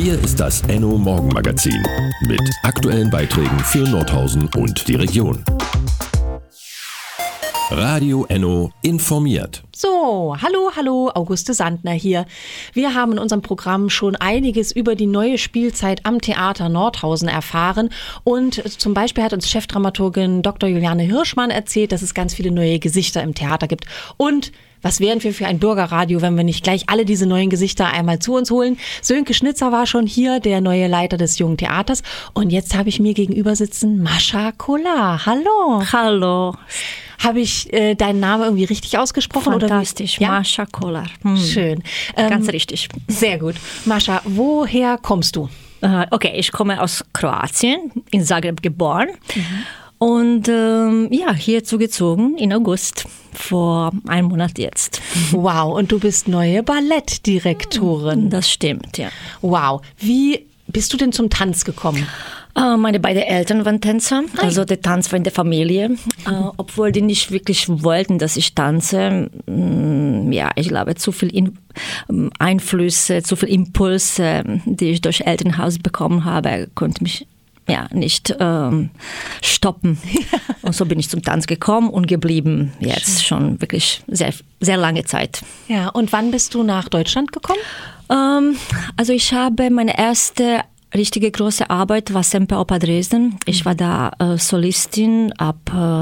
Hier ist das Enno Morgenmagazin mit aktuellen Beiträgen für Nordhausen und die Region. Radio Enno informiert. So, hallo, Auguste Sandner hier. Wir haben in unserem Programm schon einiges über die neue Spielzeit am Theater Nordhausen erfahren und zum Beispiel hat uns Chefdramaturgin Dr. Juliane Hirschmann erzählt, dass es ganz viele neue Gesichter im Theater gibt. Und was wären wir für ein Bürgerradio, wenn wir nicht gleich alle diese neuen Gesichter einmal zu uns holen? Sönke Schnitzer war schon hier, der neue Leiter des Jungen Theaters. Und jetzt habe ich mir gegenüber sitzen Mascha Kolar. Hallo. Hallo. Habe ich deinen Namen irgendwie richtig ausgesprochen? Fantastisch, oder? Ja? Mascha Kolar. Schön. Ganz richtig. Sehr gut. Mascha, woher kommst du? Okay, ich komme aus Kroatien, in Zagreb geboren. Und hier zugezogen in August, vor einem Monat jetzt. Wow, und du bist neue Ballettdirektorin. Das stimmt, ja. Wow, wie bist du denn zum Tanz gekommen? Meine beiden Eltern waren Tänzer, also der Tanz war in der Familie, obwohl die nicht wirklich wollten, dass ich tanze. Ich glaube, zu viel Einflüsse, zu viel Impulse, die ich durch Elternhaus bekommen habe, konnte mich nicht stoppen. Und so bin ich zum Tanz gekommen und geblieben. Jetzt schon wirklich sehr, sehr lange Zeit. Ja, und wann bist du nach Deutschland gekommen? Also ich habe meine erste richtige große Arbeit war Semperoper Dresden. Ich war da Solistin ab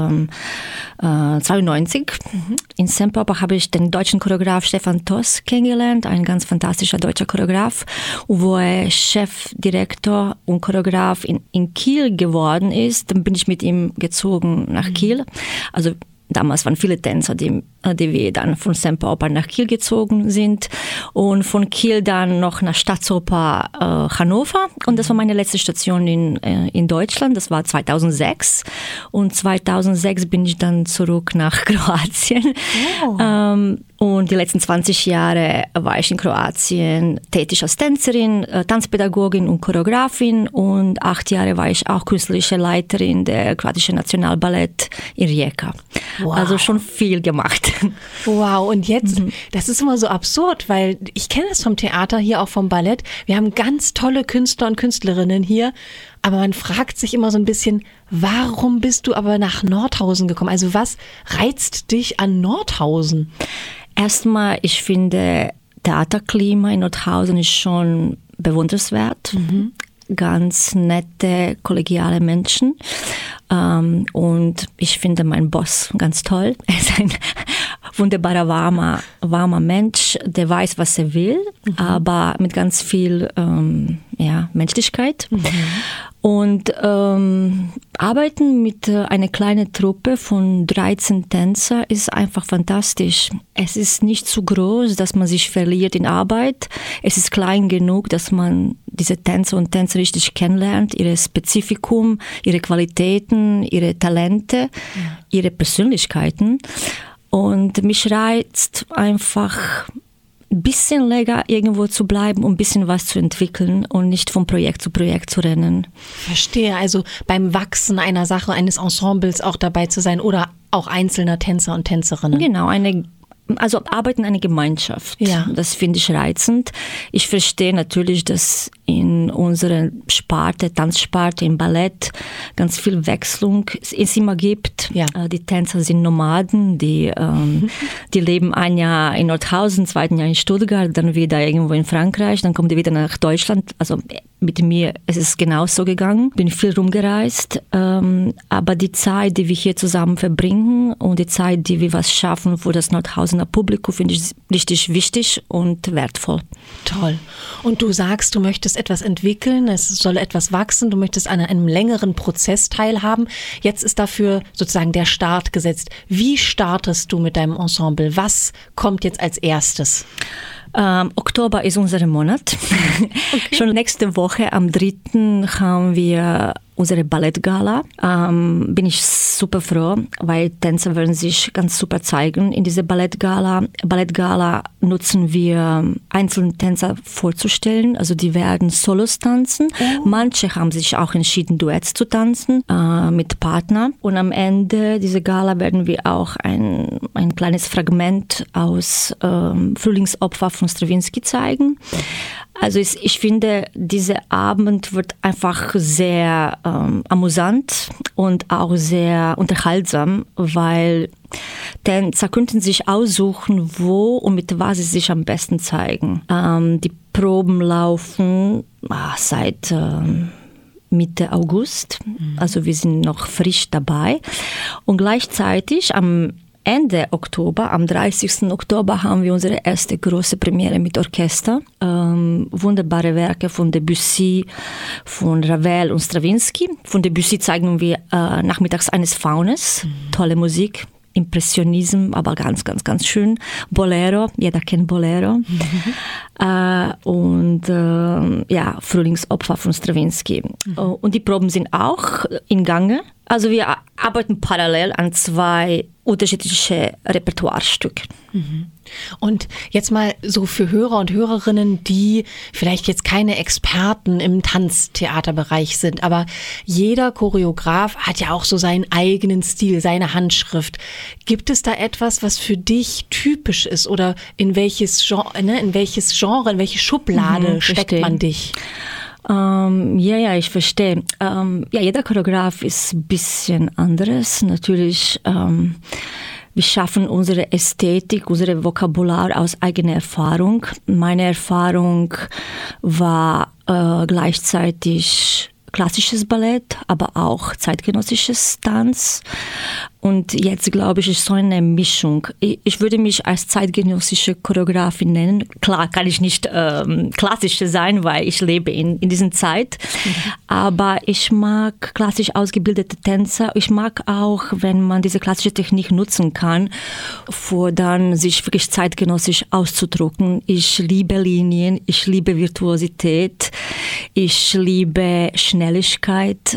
92. In Semperoper habe ich den deutschen Choreograf Stefan Toss kennengelernt, ein ganz fantastischer deutscher Choreograf, wo er Chefdirektor und Choreograf in Kiel geworden ist. Dann bin ich mit ihm gezogen nach Kiel. Also damals waren viele Tänzer, die wir dann von Semperoper nach Kiel gezogen sind und von Kiel dann noch nach Staatsoper Hannover. Und das war meine letzte Station in Deutschland. Das war 2006. Und 2006 bin ich dann zurück nach Kroatien. Oh. Und die letzten 20 Jahre war ich in Kroatien tätig als Tänzerin, Tanzpädagogin und Choreografin. Und 8 Jahre war ich auch künstlerische Leiterin der kroatischen Nationalballett in Rijeka. Wow. Also schon viel gemacht. Wow, und jetzt, das ist immer so absurd, weil ich kenne es vom Theater, hier auch vom Ballett. Wir haben ganz tolle Künstler und Künstlerinnen hier, aber man fragt sich immer so ein bisschen, warum bist du aber nach Nordhausen gekommen? Also was reizt dich an Nordhausen? Erstmal, ich finde, Theaterklima in Nordhausen ist schon bewundernswert. Ganz nette, kollegiale Menschen. Und ich finde meinen Boss ganz toll. Er ist ein wunderbarer, warmer Mensch, der weiß, was er will, aber mit ganz viel Menschlichkeit. Und arbeiten mit einer kleinen Truppe von 13 Tänzern ist einfach fantastisch. Es ist nicht zu groß, dass man sich verliert in Arbeit. Es ist klein genug, dass man diese Tänzer und Tänzer richtig kennenlernt, ihre Spezifikum, ihre Qualitäten, ihre Talente, ihre Persönlichkeiten. Und mich reizt einfach ein bisschen länger irgendwo zu bleiben, um ein bisschen was zu entwickeln und nicht von Projekt zu Projekt zu rennen. Verstehe, also beim Wachsen einer Sache, eines Ensembles auch dabei zu sein oder auch einzelner Tänzer und Tänzerinnen. Genau, arbeiten eine Gemeinschaft. Ja. Das finde ich reizend. Ich verstehe natürlich, dass in unserer Sparte, Tanzsparte, im Ballett ganz viel Wechslung es immer gibt. Ja. Die Tänzer sind Nomaden, die leben ein Jahr in Nordhausen, 2. Jahr in Stuttgart, dann wieder irgendwo in Frankreich, dann kommen die wieder nach Deutschland. Also mit mir ist es genauso gegangen. Bin viel rumgereist, aber die Zeit, die wir hier zusammen verbringen und die Zeit, die wir was schaffen für das Nordhausener Publikum, finde ich richtig wichtig und wertvoll. Toll. Und du sagst, du möchtest etwas entwickeln, es soll etwas wachsen, du möchtest an einem längeren Prozess teilhaben. Jetzt ist dafür sozusagen der Start gesetzt. Wie startest du mit deinem Ensemble? Was kommt jetzt als erstes? Oktober ist unser Monat. Okay. Schon nächste Woche am 3. haben wir unsere Ballettgala. Bin ich super froh, weil Tänzer werden sich ganz super zeigen in dieser Ballettgala. Ballettgala nutzen wir einzelne Tänzer vorzustellen, also die werden Solos tanzen. Oh. Manche haben sich auch entschieden, Duets zu tanzen mit Partner. Und am Ende dieser Gala werden wir auch ein kleines Fragment aus Frühlingsopfer von Stravinsky zeigen. Also ich finde, dieser Abend wird einfach sehr amüsant und auch sehr unterhaltsam, weil Tänzer könnten sich aussuchen, wo und mit was sie sich am besten zeigen. Die Proben laufen seit Mitte August, also wir sind noch frisch dabei. Und gleichzeitig am Ende Oktober, am 30. Oktober, haben wir unsere erste große Premiere mit Orchester. Wunderbare Werke von Debussy, von Ravel und Stravinsky. Von Debussy zeigen wir nachmittags eines Faunes. Tolle Musik. Impressionism, aber ganz, ganz, ganz schön. Bolero, jeder kennt Bolero. Frühlingsopfer von Stravinsky. Und die Proben sind auch in Gange. Also wir arbeiten parallel an 2 unterschiedliche Repertoirestücke. Und jetzt mal so für Hörer und Hörerinnen, die vielleicht jetzt keine Experten im Tanztheaterbereich sind, aber jeder Choreograf hat ja auch so seinen eigenen Stil, seine Handschrift. Gibt es da etwas, was für dich typisch ist oder in welches Genre, in welche Schublade steckt man dich? Ich verstehe. Jeder Choreograf ist ein bisschen anderes. Natürlich, wir schaffen unsere Ästhetik, unsere Vokabular aus eigener Erfahrung. Meine Erfahrung war gleichzeitig klassisches Ballett, aber auch zeitgenössisches Tanz. Und jetzt, glaube ich, ist so eine Mischung. Ich würde mich als zeitgenössische Choreografin nennen. Klar kann ich nicht klassische sein, weil ich lebe in dieser Zeit. Aber ich mag klassisch ausgebildete Tänzer. Ich mag auch, wenn man diese klassische Technik nutzen kann, dann sich wirklich zeitgenössisch auszudrücken. Ich liebe Linien, ich liebe Virtuosität, ich liebe Schnelligkeit.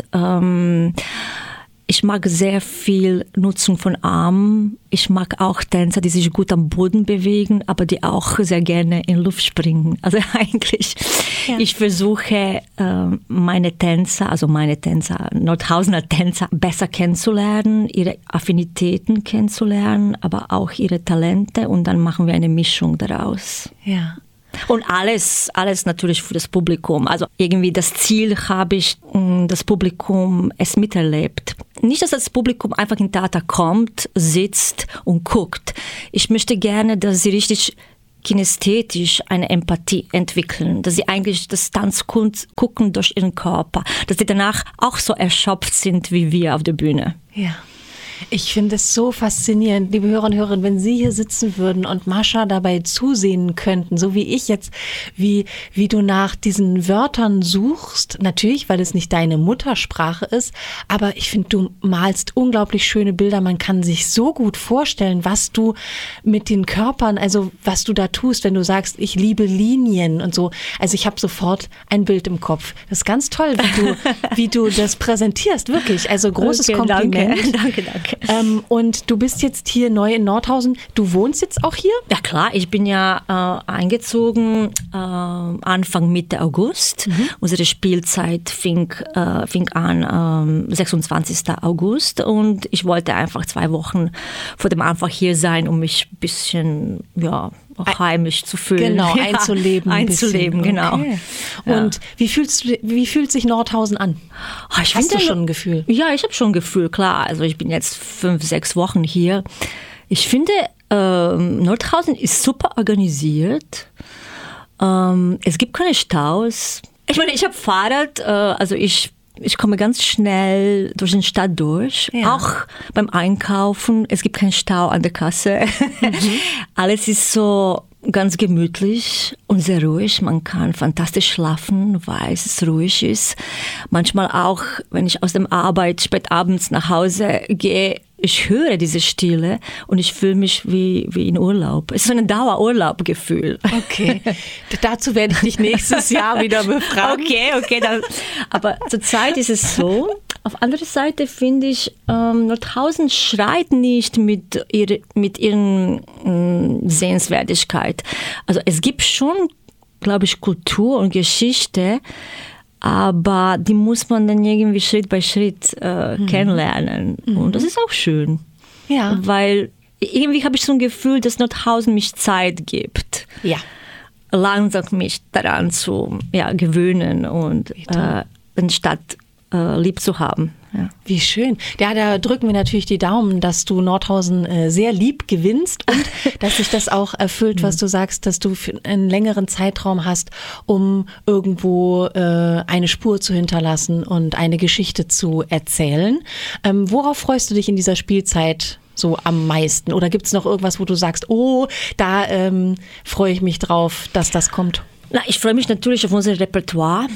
Ich mag sehr viel Nutzung von Armen. Ich mag auch Tänzer, die sich gut am Boden bewegen, aber die auch sehr gerne in Luft springen. Also eigentlich, ich versuche meine Tänzer, Nordhausener Tänzer besser kennenzulernen, ihre Affinitäten kennenzulernen, aber auch ihre Talente und dann machen wir eine Mischung daraus. Ja. Und alles natürlich für das Publikum. Also irgendwie das Ziel habe ich, das Publikum es miterlebt. Nicht, dass das Publikum einfach in Theater kommt, sitzt und guckt. Ich möchte gerne, dass sie richtig kinästhetisch eine Empathie entwickeln, dass sie eigentlich das Tanzkunst gucken durch ihren Körper, dass sie danach auch so erschöpft sind wie wir auf der Bühne. Ja. Ich finde es so faszinierend, liebe Hörer und Hörerinnen, wenn Sie hier sitzen würden und Mascha dabei zusehen könnten, so wie ich jetzt, wie du nach diesen Wörtern suchst. Natürlich, weil es nicht deine Muttersprache ist, aber ich finde, du malst unglaublich schöne Bilder. Man kann sich so gut vorstellen, was du mit den Körpern, also was du da tust, wenn du sagst, ich liebe Linien und so. Also ich habe sofort ein Bild im Kopf. Das ist ganz toll, wie du das präsentierst, wirklich. Also großes Kompliment. Danke. Und du bist jetzt hier neu in Nordhausen. Du wohnst jetzt auch hier? Ja klar, ich bin ja eingezogen Anfang Mitte August. Unsere Spielzeit fing an 26. August und ich wollte einfach 2 Wochen vor dem Anfang hier sein, um mich ein bisschen auch heimisch zu fühlen. Genau, einzuleben, genau. Okay. Und wie fühlt sich Nordhausen an? Hast du schon ein Gefühl? Ja, ich habe schon ein Gefühl, klar. Also ich bin jetzt 5-6 Wochen hier. Ich finde, Nordhausen ist super organisiert. Es gibt keine Staus. Ich meine, ich habe Fahrrad, also ich komme ganz schnell durch die Stadt durch, auch beim Einkaufen. Es gibt keinen Stau an der Kasse. Alles ist so ganz gemütlich und sehr ruhig. Man kann fantastisch schlafen, weil es ruhig ist. Manchmal auch, wenn ich aus der Arbeit spät abends nach Hause gehe, ich höre diese Stille und ich fühle mich wie in Urlaub. Es ist so ein Dauerurlaubgefühl. Okay, dazu werde ich dich nächstes Jahr wieder befragen. Okay. Aber zurzeit ist es so. Auf andere Seite finde ich, Nordhausen schreit nicht mit ihren Sehenswertigkeit. Also es gibt schon, glaube ich, Kultur und Geschichte, aber die muss man dann irgendwie Schritt bei Schritt kennenlernen. Und das ist auch schön. Ja. Weil irgendwie habe ich so ein Gefühl, dass Nordhausen mich Zeit gibt. Ja. langsam mich daran zu gewöhnen und den Stadt lieb zu haben. Ja. Wie schön. Ja, da drücken wir natürlich die Daumen, dass du Nordhausen sehr lieb gewinnst und dass sich das auch erfüllt, was du sagst, dass du für einen längeren Zeitraum hast, um irgendwo eine Spur zu hinterlassen und eine Geschichte zu erzählen. Worauf freust du dich in dieser Spielzeit so am meisten? Oder gibt es noch irgendwas, wo du sagst, oh, da freue ich mich drauf, dass das kommt? Na, ich freue mich natürlich auf unser Repertoire,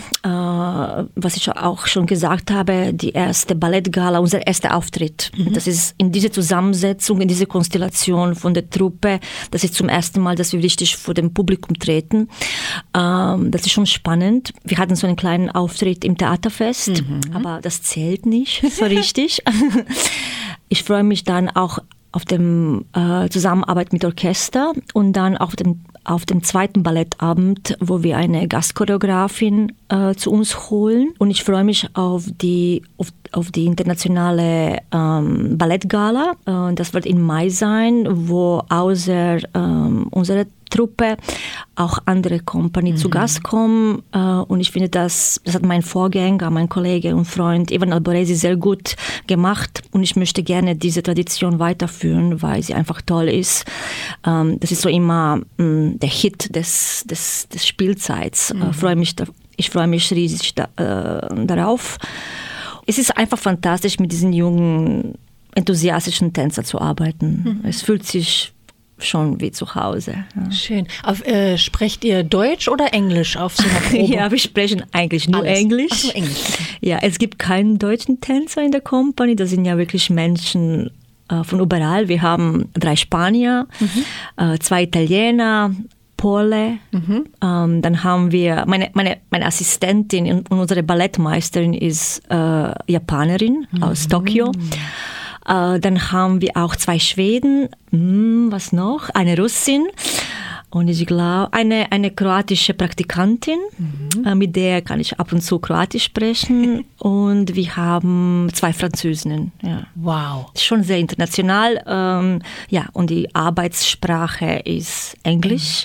was ich auch schon gesagt habe, die erste Ballettgala, unser erster Auftritt. Das ist in dieser Zusammensetzung, in dieser Konstellation von der Truppe, das ist zum ersten Mal, dass wir richtig vor dem Publikum treten. Das ist schon spannend. Wir hatten so einen kleinen Auftritt im Theaterfest, aber das zählt nicht so richtig. Ich freue mich dann auch auf dem Zusammenarbeit mit Orchester und dann auf dem zweiten Ballettabend, wo wir eine Gastchoreografin zu uns holen. Und ich freue mich auf die internationale Ballettgala. Das wird im Mai sein, wo außer unserer Truppe auch andere Company zu Gast kommen. Und ich finde, das hat mein Vorgänger, mein Kollege und Freund Ivan Alborezi sehr gut gemacht. Und ich möchte gerne diese Tradition weiterführen, weil sie einfach toll ist. Das ist so immer der Hit des Spielzeits. Ich freue mich riesig darauf. Es ist einfach fantastisch, mit diesen jungen, enthusiastischen Tänzern zu arbeiten. Es fühlt sich schon wie zu Hause. Ja. Schön. Sprecht ihr Deutsch oder Englisch auf so einer Probe? Ja, wir sprechen eigentlich nur Englisch. Ach so, Englisch. Ja, es gibt keinen deutschen Tänzer in der Company. Das sind ja wirklich Menschen von überall. Wir haben 3 Spanier, 2 Italiener, Pole. Dann haben wir meine Assistentin und unsere Ballettmeisterin ist Japanerin aus Tokio. Dann haben wir auch 2 Schweden, was noch? Eine Russin und ich glaube eine kroatische Praktikantin, mit der kann ich ab und zu Kroatisch sprechen und wir haben 2 Französinnen. Ja. Wow. Schon sehr international. Und die Arbeitssprache ist Englisch.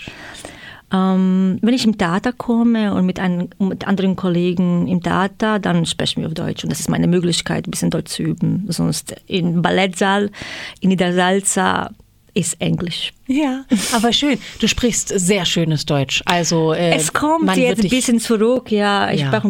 Wenn ich im Theater komme und mit anderen Kollegen im Theater, dann sprechen wir auf Deutsch. Und das ist meine Möglichkeit, ein bisschen Deutsch zu üben. Sonst im Ballettsaal, in Niedersalza ist Englisch. Ja, aber schön. Du sprichst sehr schönes Deutsch. Also es kommt jetzt ein bisschen zurück. Ja, ich spreche